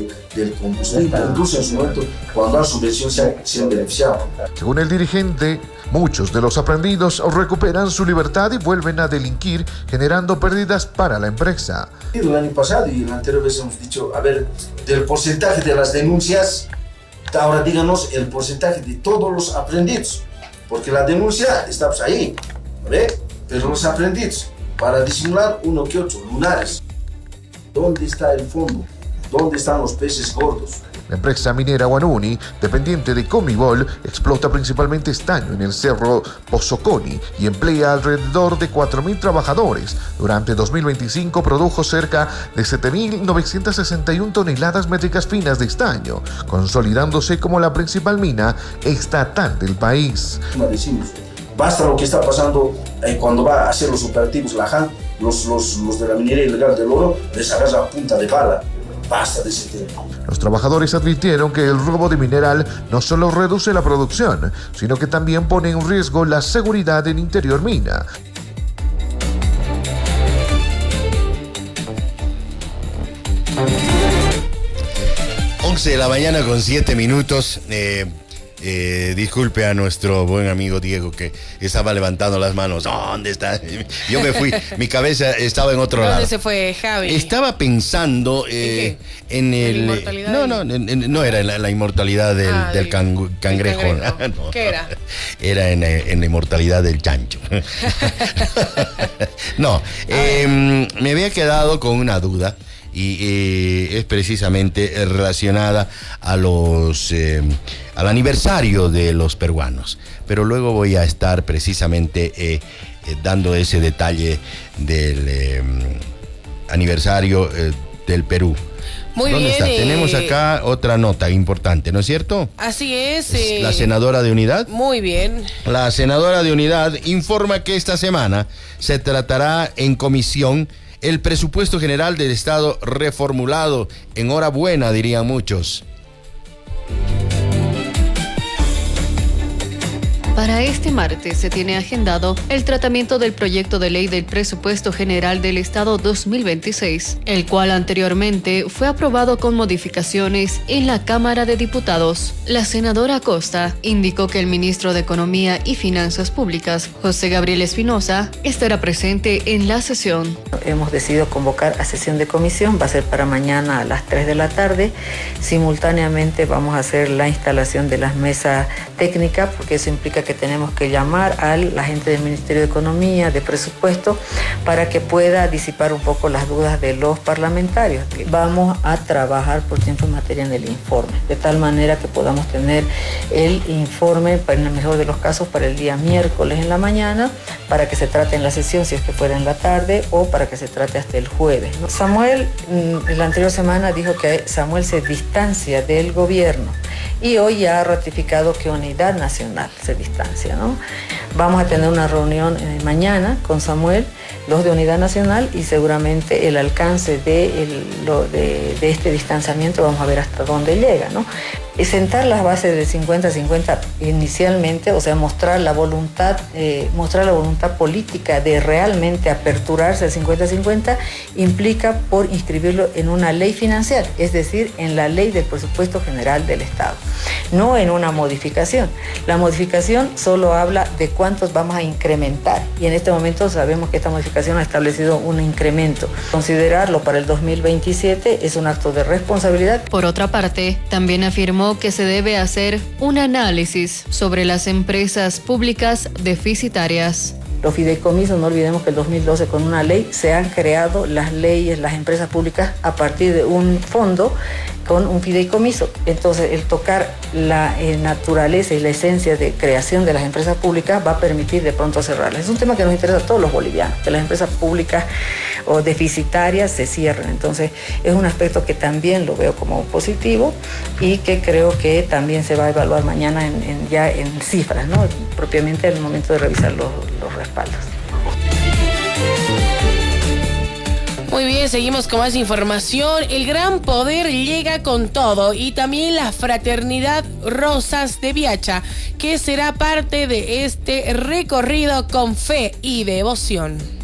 del combustible, incluso en su momento cuando la subvención se han beneficiado. Según el dirigente, muchos de los aprendidos recuperan su libertad y vuelven a delinquir, generando pérdidas para la empresa. El año pasado y la anterior vez hemos dicho, a ver, del porcentaje de las denuncias, ahora díganos el porcentaje de todos los aprendidos, porque la denuncia está pues ahí, ¿ve? Pero los aprendidos, para disimular uno que otro, lunares. ¿Dónde está el fondo? ¿Dónde están los peces gordos? La empresa minera Guanuni, dependiente de Comibol, explota principalmente estaño en el cerro Pozoconi y emplea alrededor de 4.000 trabajadores. Durante 2025 produjo cerca de 7.961 toneladas métricas finas de estaño, consolidándose como la principal mina estatal del país. Decimos, basta lo que está pasando cuando va a hacer los operativos la JAN, los de la minería ilegal del oro, les agarra a punta de bala. Basta de ese tema. Los trabajadores advirtieron que el robo de mineral no solo reduce la producción, sino que también pone en riesgo la seguridad del interior mina. De la mañana con 7 minutos. Disculpe a nuestro buen amigo Diego que estaba levantando las manos. ¿Dónde está? Yo me fui, mi cabeza estaba en otro lado. ¿Dónde se fue Javi? Estaba pensando en el... No era la inmortalidad del cangrejo. No, ¿qué era? Era en la inmortalidad del chancho. No, me había quedado con una duda. Y es precisamente relacionada al aniversario de los peruanos. Pero luego voy a estar precisamente dando ese detalle del aniversario del Perú. Muy ¿Dónde bien. está? Tenemos acá otra nota importante, ¿no es cierto? Así es. La senadora de Unidad. Muy bien. La senadora de Unidad informa que esta semana se tratará en comisión el presupuesto general del Estado reformulado. Enhorabuena, dirían muchos. Para este martes se tiene agendado el tratamiento del proyecto de ley del Presupuesto General del Estado 2026, el cual anteriormente fue aprobado con modificaciones en la Cámara de Diputados. La senadora Costa indicó que el ministro de Economía y Finanzas Públicas, José Gabriel Espinosa, estará presente en la sesión. Hemos decidido convocar a sesión de comisión, va a ser para mañana a las 3 de la tarde. Simultáneamente vamos a hacer la instalación de las mesas técnicas, porque eso implica que tenemos que llamar a la gente del Ministerio de Economía, de Presupuesto, para que pueda disipar un poco las dudas de los parlamentarios. Vamos a trabajar por tiempo y materia en el informe, de tal manera que podamos tener el informe, en el mejor de los casos, para el día miércoles en la mañana, para que se trate en la sesión, si es que fuera en la tarde, o para que se trate hasta el jueves. Samuel, la anterior semana dijo que Samuel se distancia del gobierno y hoy ya ha ratificado que Unidad Nacional se distancia, ¿no? Vamos a tener una reunión mañana con Samuel, los de Unidad Nacional, y seguramente el alcance de este distanciamiento vamos a ver hasta dónde llega, ¿no? Y sentar las bases del 50-50 inicialmente, o sea, mostrar la voluntad política de realmente aperturarse al 50-50, implica por inscribirlo en una ley financiera, es decir, en la ley del presupuesto general del Estado, no en una modificación. La modificación solo habla de cuántos vamos a incrementar, y en este momento sabemos que esta modificación ha establecido un incremento. Considerarlo para el 2027 es un acto de responsabilidad. Por otra parte, también afirmó que se debe hacer un análisis sobre las empresas públicas deficitarias. Los fideicomisos, no olvidemos que en el 2012 con una ley se han creado las leyes, las empresas públicas a partir de un fondo con un fideicomiso. Entonces, el tocar la naturaleza y la esencia de creación de las empresas públicas va a permitir de pronto cerrarlas. Es un tema que nos interesa a todos los bolivianos, que las empresas públicas o deficitarias se cierren. Entonces, es un aspecto que también lo veo como positivo y que creo que también se va a evaluar mañana ya en cifras, ¿no? Propiamente en el momento de revisar los respaldos. Muy bien, seguimos con más información. El gran poder llega con todo y también la fraternidad Rosas de Viacha, que será parte de este recorrido con fe y devoción.